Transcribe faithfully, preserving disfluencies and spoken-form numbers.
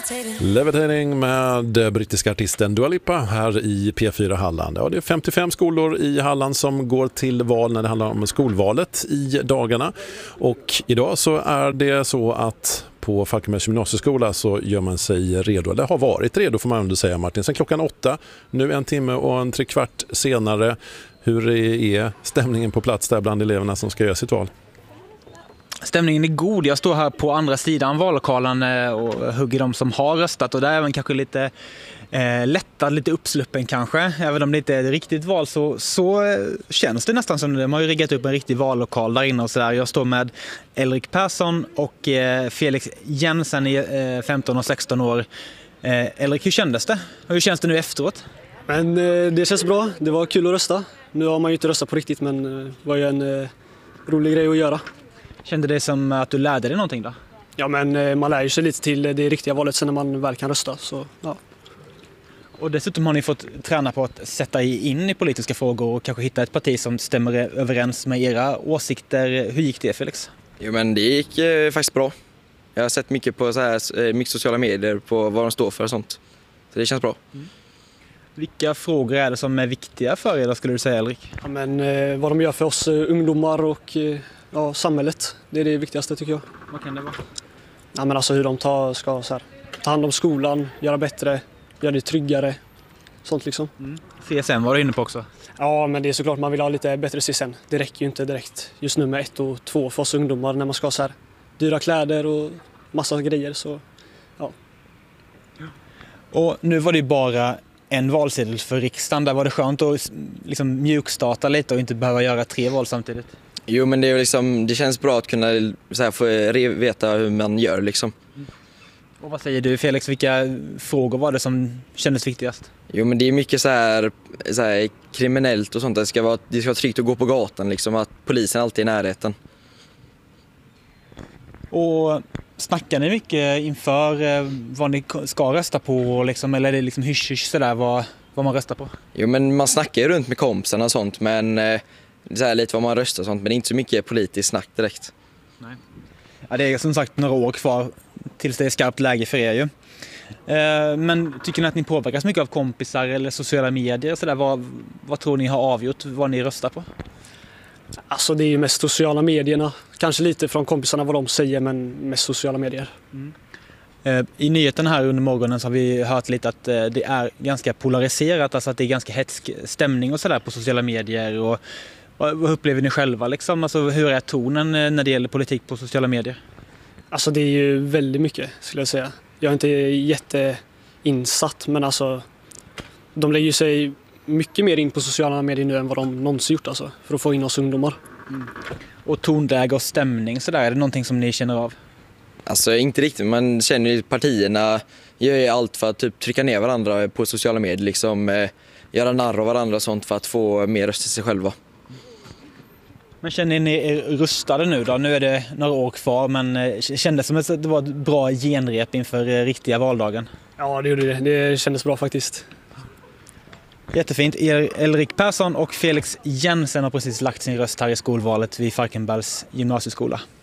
Levitating med brittiska artisten Dua Lipa här i P fyra Halland. Ja, det är femtiofem skolor i Halland som går till val när det handlar om skolvalet i dagarna. Och idag så är det så att på Falkenbergs gymnasieskola så gör man sig redo. Det har varit redo får man ändå säga, Martin. Sen klockan åtta, nu en timme och en tre kvart senare. Hur är stämningen på plats där bland eleverna som ska göra sitt val? Stämningen är god. Jag står här på andra sidan vallokalen och hugger de som har röstat. Och där är även kanske lite eh, lättad, lite uppsluppen kanske. Även om det inte är ett riktigt val så, så eh, känns det nästan som de har ju riggat upp en riktig vallokal där inne och så där. Jag står med Elrik Persson och eh, Felix Jensen i eh, femton och sexton år. Eh, Elrik, hur kändes det? Och hur känns det nu efteråt? Men eh, det känns bra. Det var kul att rösta. Nu har man ju inte röstat på riktigt, men eh, det var ju en eh, rolig grej att göra. Kände det som att du lärde dig någonting då? Ja, men man lär ju sig lite till det riktiga valet sen när man väl kan rösta. Så, ja. Och dessutom har ni fått träna på att sätta in i politiska frågor och kanske hitta ett parti som stämmer överens med era åsikter. Hur gick det, Felix? Jo, men det gick eh, faktiskt bra. Jag har sett mycket på så här, mycket sociala medier på vad de står för och sånt. Så det känns bra. Mm. Vilka frågor är det som är viktiga för er då, skulle du säga, Elrik? Ja, men eh, vad de gör för oss eh, ungdomar och eh, ja, samhället. Det är det viktigaste tycker jag. Vad kan det vara? Ja, men alltså hur de tar, ska så här, ta hand om skolan, göra bättre, göra det tryggare. Sånt liksom. Mm. C S N var du inne på också. Ja, men det är såklart man vill ha lite bättre C S N. Det räcker ju inte direkt just nu med ett och två för oss ungdomar när man ska ha så här dyra kläder och massa grejer. Så, ja. Och nu var det bara en valsedel för riksdagen. Där var det skönt att liksom mjukstarta lite och inte behöva göra tre val samtidigt. Jo, men det, är liksom, det känns bra att kunna så här, få veta hur man gör. Liksom. Mm. Och vad säger du, Felix? Vilka frågor var det som kändes viktigast? Jo, men det är mycket så här, så här kriminellt och sånt. Det ska vara, det ska vara tryggt att gå på gatan. Liksom, att polisen alltid är i närheten. Och snackar ni mycket inför eh, vad ni ska rösta på? Liksom, eller är det liksom hysch-hysch sådär vad, vad man röstar på? Jo, men man snackar ju runt med kompisarna och sånt. Men eh, så här, lite vad man röstar och sånt. Men det är inte så mycket politiskt snack direkt. Nej. Ja, det är som sagt några år kvar tills det är skarpt läge för er ju. Eh, men tycker ni att ni påverkas mycket av kompisar eller sociala medier? Så där, vad, vad tror ni har avgjort vad ni röstar på? Alltså det är ju mest sociala medierna. Kanske lite från kompisarna vad de säger, men mest sociala medier. Mm. Eh, I nyheten här under morgonen så har vi hört lite att eh, det är ganska polariserat. Alltså att det är ganska hetsk stämning och sådär på sociala medier. Och vad upplever ni själva liksom? Alltså, hur är tonen när det gäller politik på sociala medier? Alltså det är ju väldigt mycket skulle jag säga. Jag är inte jätteinsatt, men alltså de lägger sig mycket mer in på sociala medier nu än vad de någonsin gjort alltså, för att få in oss ungdomar. Mm. Och tonläge och stämning så där, är det någonting som ni känner av? Alltså inte riktigt, man känner ju partierna gör ju allt för att typ trycka ner varandra på sociala medier, liksom eh, göra narr av varandra och sånt för att få mer röst till sig själva. Men känner ni er rustade nu då? Nu är det några år kvar, men kändes som att det var ett bra genrep inför riktiga valdagen? Ja, det gjorde det. Det kändes bra faktiskt. Jättefint. Elrik Persson och Felix Jensen har precis lagt sin röst här i skolvalet vid Falkenbergs gymnasieskola.